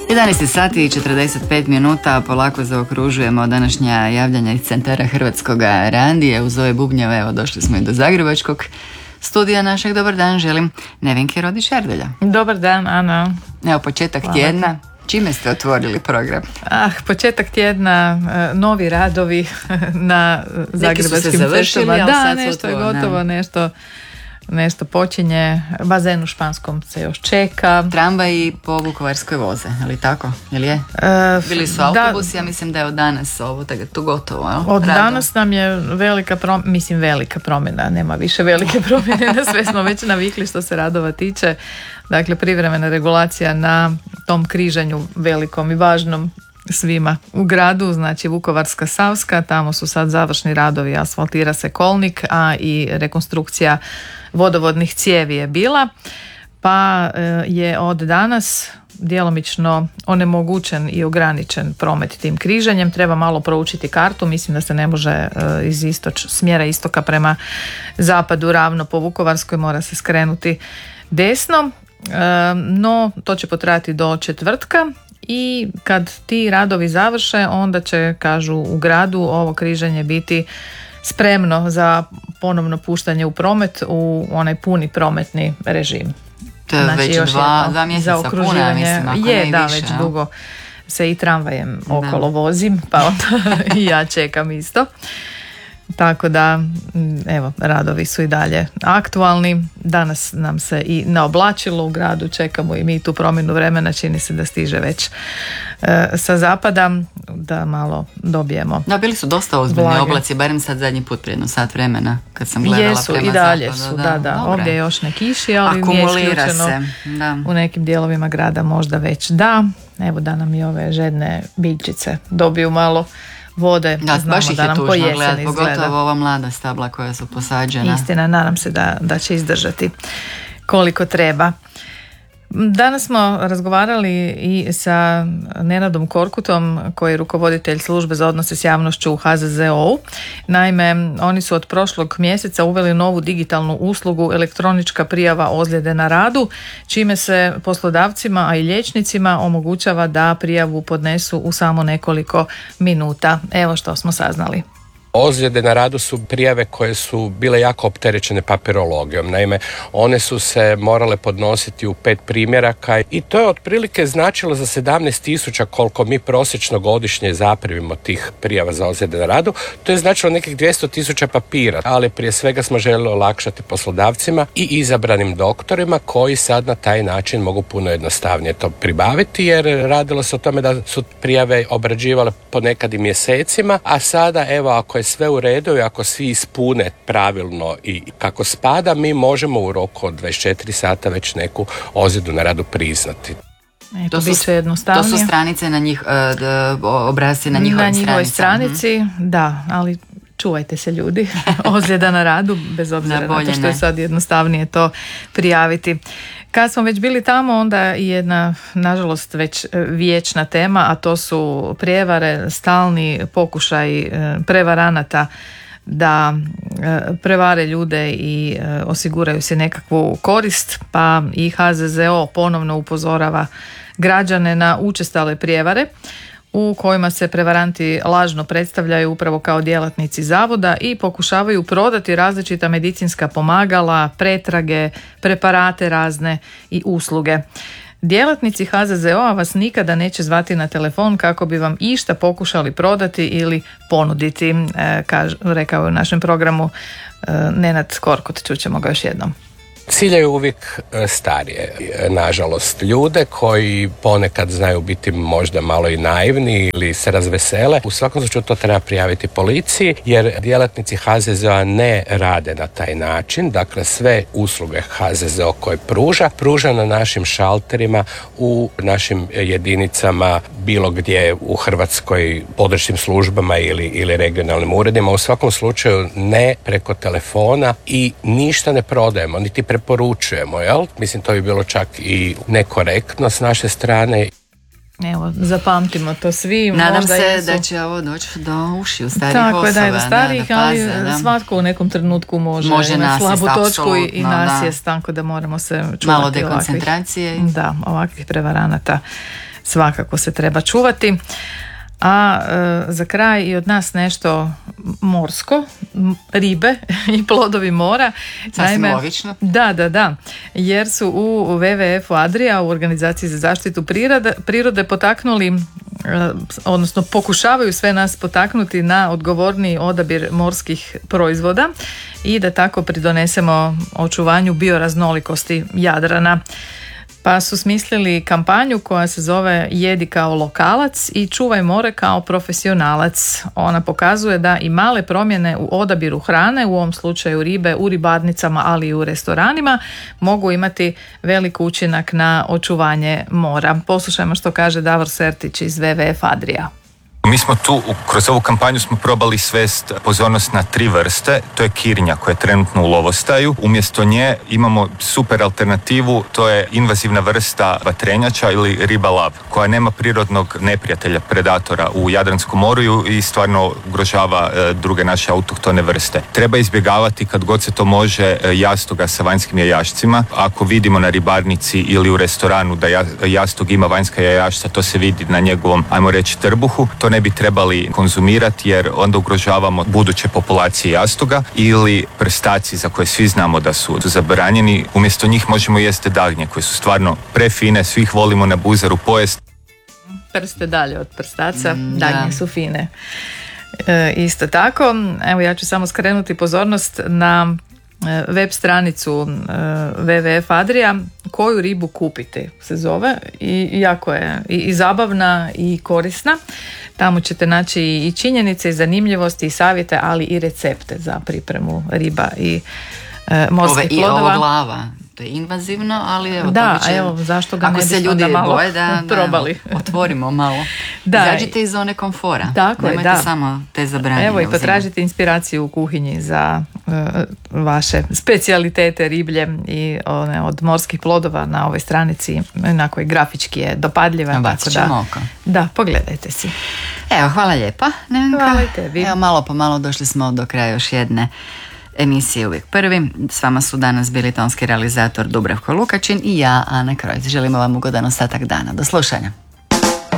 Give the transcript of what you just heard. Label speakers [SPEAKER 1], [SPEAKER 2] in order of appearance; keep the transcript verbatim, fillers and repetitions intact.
[SPEAKER 1] jedanaest sati i četrdeset pet minuta, polako zaokružujemo današnja javljanja iz centara Hrvatskog radija. Uz ove bubnjeve, evo, došli smo i do zagrebačkog studija našeg. Dobar dan, želim Nevenki Rodić-Erdelja.
[SPEAKER 2] Dobar dan, Ana.
[SPEAKER 1] Evo, početak Hvala. tjedna. Čime ste otvorili program?
[SPEAKER 2] Ah, početak tjedna, novi radovi na zagrebačkim cestama. Da, nešto je gotovo, nešto... Nešto počinje, bazen u Španskom se još čeka.
[SPEAKER 1] Tramvaji po Vukovarskoj voze, je li tako? Ili je?
[SPEAKER 2] E,
[SPEAKER 1] Bili su autobusi, da, ja mislim da je od danas ovo tako, tu gotovo. Je?
[SPEAKER 2] Od Rado. Danas nam je velika promjena, mislim velika promjena, nema više velike promjene, na sve smo već navikli što se radova tiče. Dakle, privremena regulacija na tom križanju velikom i važnom svima u gradu, znači Vukovarska Savska, tamo su sad završni radovi, asfaltira se kolnik, a i rekonstrukcija vodovodnih cijevi je bila, pa je od danas djelomično onemogućen i ograničen promet tim križanjem. Treba malo proučiti kartu, mislim da se ne može iz istoč, smjera istoka prema zapadu ravno po Vukovarskoj, mora se skrenuti desno, no to će potrajati do četvrtka. I kad ti radovi završe, onda će, kažu u gradu, ovo križanje biti spremno za ponovno puštanje u promet u onaj puni prometni režim.
[SPEAKER 1] To je znači, već dva, dva mjeseca puna, mislim, ako
[SPEAKER 2] je,
[SPEAKER 1] ne
[SPEAKER 2] da,
[SPEAKER 1] više,
[SPEAKER 2] već
[SPEAKER 1] ja?
[SPEAKER 2] dugo se i tramvajem okolo da. vozim, pa onda i ja čekam isto. Tako da, evo, radovi su i dalje aktualni. Danas nam se i naoblačilo u gradu, čekamo i mi tu promjenu vremena, čini se da stiže već e, sa zapada, da malo dobijemo.
[SPEAKER 1] Da, bili su dosta ozbiljni oblaci, barem sad zadnji put prije jedno sat vremena kad sam gledala
[SPEAKER 2] Jesu,
[SPEAKER 1] prema
[SPEAKER 2] i dalje
[SPEAKER 1] zapadu.
[SPEAKER 2] su, da, da, da. Ovdje još ne kiši, ali
[SPEAKER 1] akumulira
[SPEAKER 2] nije isključeno
[SPEAKER 1] se. Da.
[SPEAKER 2] U nekim dijelovima grada možda već da. Evo da nam i ove žedne biljčice dobiju malo vode,
[SPEAKER 1] da,
[SPEAKER 2] znamo
[SPEAKER 1] baš ih
[SPEAKER 2] da
[SPEAKER 1] je
[SPEAKER 2] nam
[SPEAKER 1] tužno
[SPEAKER 2] po jesen
[SPEAKER 1] gledat,
[SPEAKER 2] izgleda.
[SPEAKER 1] pogotovo ova mlada stabla koja su posađena.
[SPEAKER 2] Istina, nadam se da, da će izdržati koliko treba. Danas smo razgovarali i sa Nenadom Korkutom, koji je rukovoditelj službe za odnose s javnošću u H Z Z O-u. Naime, oni su od prošlog mjeseca uveli novu digitalnu uslugu elektronička prijava ozljede na radu, čime se poslodavcima, a i liječnicima omogućava da prijavu podnesu u samo nekoliko minuta. Evo što smo saznali.
[SPEAKER 3] Ozljede na radu su prijave koje su bile jako opterećene papirologijom. Naime, one su se morale podnositi u pet primjeraka i to je otprilike značilo za sedamnaest tisuća koliko mi prosječno godišnje zaprimimo tih prijava za ozljede na radu. To je značilo nekih dvjesto tisuća papira, ali prije svega smo željeli olakšati poslodavcima i izabranim doktorima koji sad na taj način mogu puno jednostavnije to pribaviti, jer radilo se o tome da su prijave obrađivale ponekad i mjesecima, a sada evo ako je sve u redu i ako svi ispune pravilno i kako spada, mi možemo u roku od dvadeset četiri sata već neku ozljedu na radu priznati.
[SPEAKER 2] E, to, to, su, to
[SPEAKER 1] su stranice na njih, obrazci na njihovoj stranici. Na njihovoj stranici,
[SPEAKER 2] hmm. da, ali čuvajte se ljudi, ozljeda na radu, bez obzira na, na to što je sad jednostavnije to prijaviti. Kad smo već bili tamo, onda jedna, nažalost, već vječna tema, a to su prijevare, stalni pokušaj prevaranata da prevare ljude i osiguraju se nekakvu korist, pa i H Z Z O ponovno upozorava građane na učestale prijevare u kojima se prevaranti lažno predstavljaju upravo kao djelatnici zavoda i pokušavaju prodati različita medicinska pomagala, pretrage, preparate razne i usluge. Djelatnici H Z Z O-a vas nikada neće zvati na telefon kako bi vam išta pokušali prodati ili ponuditi, e, kaž, rekao je u našem programu e, Nenad Korkut, čućemo ga još jednom.
[SPEAKER 3] Ciljaju uvijek starije, nažalost, ljude koji ponekad znaju biti možda malo i naivni ili se razvesele. U svakom slučaju to treba prijaviti policiji, jer djelatnici H Z Z O-a ne rade na taj način. Dakle, sve usluge H Z Z O koje pruža, pruža na našim šalterima, u našim jedinicama, bilo gdje u Hrvatskoj, područnim službama ili, ili regionalnim uredima. U svakom slučaju ne preko telefona i ništa ne prodajemo, niti preporučujemo, jel? Mislim, to bi bilo čak i nekorektno s naše strane.
[SPEAKER 2] Evo, zapamtimo to svi.
[SPEAKER 1] Nadam
[SPEAKER 2] možda
[SPEAKER 1] se
[SPEAKER 2] jesu...
[SPEAKER 1] da će ovo doći do ušiju starijih
[SPEAKER 2] Tako
[SPEAKER 1] osoba.
[SPEAKER 2] Tako je, da je do starijih,
[SPEAKER 1] da, da paze,
[SPEAKER 2] ali
[SPEAKER 1] da.
[SPEAKER 2] svatko u nekom trenutku može,
[SPEAKER 1] može
[SPEAKER 2] imati slabu točku i, i
[SPEAKER 1] da.
[SPEAKER 2] nasjest, tako da moramo se čuvati
[SPEAKER 1] malo dekoncentracije.
[SPEAKER 2] Ovakvih, da, ovakvih prevaranata svakako se treba čuvati. A e, za kraj i od nas nešto morsko, ribe i plodovi mora.
[SPEAKER 1] Sasvim Naime, logično.
[SPEAKER 2] Da, da, da. Jer su u W W F-u Adria, u Organizaciji za zaštitu prirode, prirode potaknuli, e, odnosno pokušavaju sve nas potaknuti na odgovorniji odabir morskih proizvoda i da tako pridonesemo očuvanju bioraznolikosti Jadrana. Pa su smislili kampanju koja se zove Jedi kao lokalac i čuvaj more kao profesionalac. Ona pokazuje da i male promjene u odabiru hrane, u ovom slučaju ribe, u ribarnicama, ali i u restoranima, mogu imati velik učinak na očuvanje mora. Poslušajmo što kaže Davor Sertić iz W W F Adria.
[SPEAKER 4] Mi smo tu, kroz ovu kampanju smo probali svest pozornost na tri vrste. To je kirnja koja je trenutno u lovostaju. Umjesto nje imamo super alternativu, to je invazivna vrsta vatrenjača ili riba lav, koja nema prirodnog neprijatelja, predatora u Jadranskom moru i stvarno ugrožava druge naše autohtone vrste. Treba izbjegavati kad god se to može jastoga sa vanjskim jajašcima. Ako vidimo na ribarnici ili u restoranu da jastog ima vanjska jajašca, to se vidi na njegovom, ajmo reći, trbuhu. To ne bi trebali konzumirati jer onda ugrožavamo buduće populacije jastoga, ili prstaci za koje svi znamo da su zabranjeni. Umjesto njih možemo jesti dagnje koje su stvarno prefine, svi ih volimo na buzeru pojesti.
[SPEAKER 2] Prste dalje od prstaca, mm, dagnje su fine. E, isto tako, evo ja ću samo skrenuti pozornost na web stranicu W W F Adria, koju ribu kupiti se zove, i jako je i, i zabavna i korisna. Tamo ćete naći i činjenice i zanimljivosti i savjete, ali i recepte za pripremu riba i e, morskih
[SPEAKER 1] Ove,
[SPEAKER 2] plodova.
[SPEAKER 1] I ovo glava, to je invazivno, ali evo,
[SPEAKER 2] da,
[SPEAKER 1] to će,
[SPEAKER 2] evo, zašto ga
[SPEAKER 1] ako
[SPEAKER 2] ne
[SPEAKER 1] se
[SPEAKER 2] bismo
[SPEAKER 1] ljudi
[SPEAKER 2] da malo
[SPEAKER 1] boje da,
[SPEAKER 2] probali.
[SPEAKER 1] Da, otvorimo malo. Da, izađite iz zone komfora.
[SPEAKER 2] Tako
[SPEAKER 1] Nemojte
[SPEAKER 2] je, da.
[SPEAKER 1] samo te zabranjene
[SPEAKER 2] Evo i
[SPEAKER 1] uzimati.
[SPEAKER 2] potražite inspiraciju u kuhinji za uh, vaše specijalitete riblje i one od morskih plodova na ovoj stranici, na kojoj grafički je dopadljiva.
[SPEAKER 1] Bacit ćemo oko.
[SPEAKER 2] Da, pogledajte si.
[SPEAKER 1] Evo, hvala lijepa, Nevenka.
[SPEAKER 2] Hvala i tebi.
[SPEAKER 1] Evo, malo po malo došli smo do kraja još jedne emisije Uvijek prvi. S vama su danas bili tonski realizator Dubravko Lukačin i ja, Ana Krojc. Želimo vam ugodan ostatak dana. Do slušanja.